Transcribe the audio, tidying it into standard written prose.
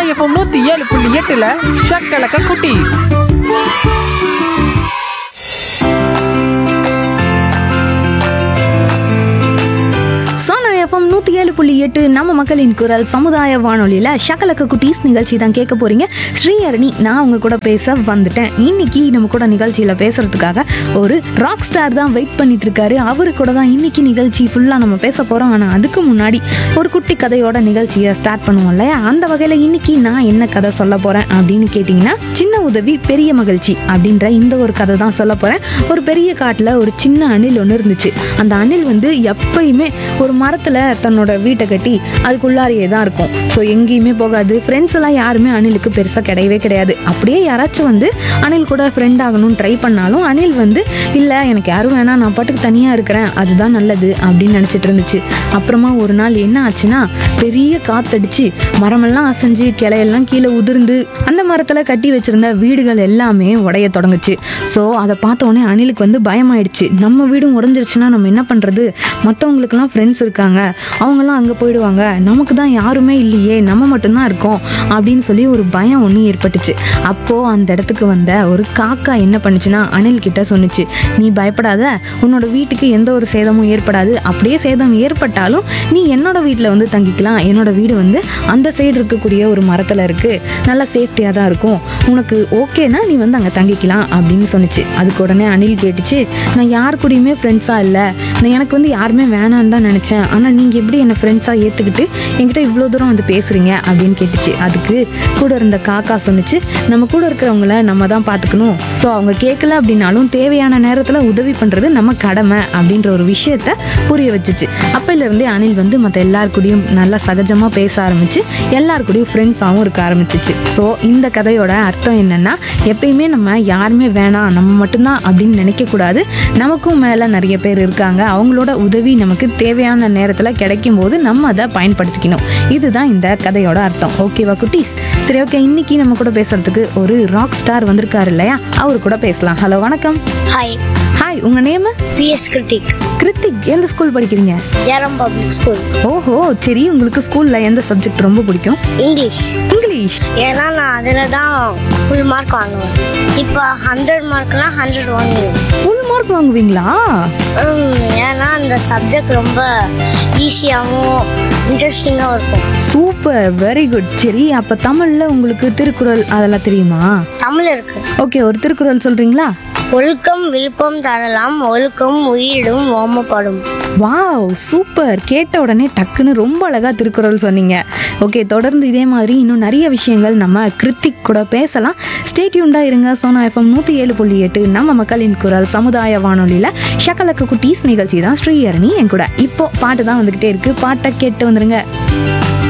FM 107.8 ஷக்கலக்க குட்டி. Sona FM 107.8 நம்ம மக்களின் குரல் சமுதாய வானொலியில் ஷக்கலக்க குட்டீஸ் நிகழ்ச்சி தான் கேட்க போறீங்க. ஸ்ரீஹரணி நான் உங்க கூட பேச வந்துட்டேன். இன்னைக்கு நம்ம கூட நிகழ்ச்சியில பேசுறதுக்காக ஒரு ராக் ஸ்டார் தான் வெயிட் பண்ணிட்டு இருக்காரு. அவரு கூட தான் இன்னைக்கு நிகழ்ச்சி ஃபுல்லா நம்ம பேச போறோம். ஆனா அதுக்கு முன்னாடி ஒரு குட்டி கதையோட நிகழ்ச்சியை ஸ்டார்ட் பண்ணுவோம் இல்லையா? அந்த வகையில இன்னைக்கு நான் என்ன கதை சொல்ல போறேன் அப்படின்னு கேட்டீங்கன்னா, சின்ன உதவி பெரிய மகிழ்ச்சி அப்படின்ற இந்த ஒரு கதை தான் சொல்ல போறேன். ஒரு பெரிய காட்டுல ஒரு சின்ன அணில் ஒன்று இருந்துச்சு. அந்த அணில் வந்து எப்பயுமே ஒரு மரத்துல தன்னோட வீட்டை கட்டி அதுக்குள்ளாரியே தான் இருக்கும். ஸோ எங்கேயுமே போகாது. ஃப்ரெண்ட்ஸ் எல்லாம் யாருமே அணிலுக்கு பெருசாக கிடையவே கிடையாது. அப்படியே யாராச்சும் வந்து அணில் கூட ஃப்ரெண்ட் ஆகணும்னு ட்ரை பண்ணாலும் அணில் வந்து இல்லை எனக்கு யாரும் வேணாம், நான் பாட்டுக்கு தனியாக இருக்கிறேன், அதுதான் நல்லது அப்படின்னு நினச்சிட்டு இருந்துச்சு. அப்புறமா ஒரு நாள் என்ன ஆச்சுன்னா, பெரிய காத்தடிச்சு மரமெல்லாம் அசைஞ்சு கிளையெல்லாம் கீழே உதிர்ந்து அந்த மரத்தில் கட்டி வச்சிருந்த வீடுகள் எல்லாமே உடைய தொடங்குச்சு. ஸோ அதை பார்த்த உடனே அணிலுக்கு வந்து பயமாயிடுச்சு. நம்ம வீடும் உடஞ்சிருச்சுன்னா நம்ம என்ன பண்ணுறது? மற்றவங்களுக்குலாம் ஃப்ரெண்ட்ஸ் இருக்காங்க, அவங்கெல்லாம் அங்கே போயிடுவாங்க, நமக்கு தான் யாருமே இல்லையே, நம்ம மட்டும்தான் இருக்கோம் அப்படின்னு சொல்லி ஒரு பயம் ஒன்று ஏற்பட்டுச்சு. அப்போது அந்த இடத்துக்கு வந்த ஒரு காக்கா என்ன பண்ணுச்சுன்னா அணில் கிட்ட சொன்னிச்சு, நீ பயப்படாத, உன்னோட வீட்டுக்கு எந்த ஒரு சேதமும் ஏற்படாது. அப்படியே சேதம் ஏற்பட்டாலும் நீ என்னோட வீட்டில் வந்து தங்கிக்கலாம். என்னோட வீடு வந்து அந்த சைடு இருக்கக்கூடிய ஒரு மரத்தில் இருக்குது, நல்லா சேஃப்டியாக தான் இருக்கும், உனக்கு ஓகேனா நீ வந்து அங்கே தங்கிக்கலாம் அப்படின்னு சொன்னிச்சு. அதுக்கு உடனே அணில் கேட்டுச்சு, நான் யார் கூடயுமே ஃப்ரெண்ட்ஸாக இல்லை, நான் எனக்கு வந்து யாருமே வேணான்னு தான் நினச்சேன், ஆனால் நீங்கள் எப்படி என்னை ஃப்ரெண்ட்ஸாக ஏற்றுக்கிட்டு என்கிட்ட இவ்வளோ தூரம் வந்து பேசுகிறீங்க அப்படின்னு கேட்டுச்சு. அதுக்கு கூட இருந்த காக்கா சொன்னிச்சு, நம்ம கூட இருக்கிறவங்கள நம்ம தான் பார்த்துக்கணும், ஸோ அவங்க கேட்கல அப்படின்னாலும் தேவையான நேரத்தில் உதவி பண்ணுறது நம்ம கடமை அப்படின்ற ஒரு விஷயத்த புரிய வச்சுச்சு. அப்போலேருந்தே அணில் வந்து மற்ற எல்லாருக்கூடையும் நல்லா சகஜமாக பேச ஆரம்பிச்சு எல்லாருக்கூடையும் ஃப்ரெண்ட்ஸாகவும் இருக்க ஆரம்பிச்சிச்சு. ஸோ இந்த கதையோட அர்த்தம் என்னென்னா, எப்பயுமே நம்ம யாருமே வேணாம், நம்ம மட்டும்தான் அப்படின்னு நினைக்கக்கூடாது. நமக்கும் மேலே நிறைய பேர் இருக்காங்க, அவங்களோட உதவி நமக்கு தேவையான நேரத்தில் கிடைக்கும் போது நம்ம அதை பயன்படுத்திக்கணும். இதுதான் இந்த கதையோட அர்த்தம். ஓகேவா குட்டீஸ்? சரி, ஓகே. இன்னைக்கு நம்ம கூட பேசுறதுக்கு ஒரு ராக் ஸ்டார் வந்திருக்காரு இல்லையா? அவரு கூட பேசலாம். ஹலோ, வணக்கம். ஹாய். ஹாய், உங்க நேம்? பிஎஸ் கிருத்திக். கிருத்திக், எந்த ஸ்கூல் படிக்கிறீங்க? ஜெரம் பப்ளிக் ஸ்கூல். ஓஹோ, சரி. உங்களுக்கு ஸ்கூல்ல எந்த சப்ஜெக்ட் ரொம்ப பிடிக்கும்? இங்கிலீஷ். இங்கிலீஷ். ஏன்னா நான் அதில் தான் ஃபுல் மார்க் வாங்குவேன். இப்போ 100 மார்க்னா 100 வாங்குவேன். ஃபுல் மார்க் வாங்குவீங்களா? ஏன்னா அந்த சப்ஜெக்ட் ரொம்ப ஈஸியாகவும் இன்ட்ரெஸ்டிங்காகவும் இருக்கும். Super, very good. சரி, அப்ப தமிழ்ல உங்களுக்கு திருக்குறள் அதெல்லாம் தெரியுமா? தமிழ் இருக்கு. ஓகே, ஒரு திருக்குறள் சொல்றீங்களா? ஒழுக்கம் விழுப்பம் தரலாம், ஒழுக்கம் உயிரிடும் ஓமப்படும். Wow, super. கேட்ட உடனே டக்குன்னு ரொம்ப அழகா திருக்குறள் சொன்னீங்க. ஓகே, தொடர்ந்து இதே மாதிரி இன்னும் நிறைய விஷயங்கள் நம்ம கிருத்திக் கூட பேசலாம். ஸ்டே டியூன்டா இருங்க. சோனா எஃப்எம் 107.8 நம்ம மக்களின் குரல் சமுதாய வானொலியில ஷக்கலக்க குட்டீஸ் நிகழ்ச்சி தான். ஸ்ரீஹரணி என் கூட. இப்போ பாட்டு தான் வந்துகிட்டே இருக்கு. பாட்டை கேட்டு வந்துருங்க.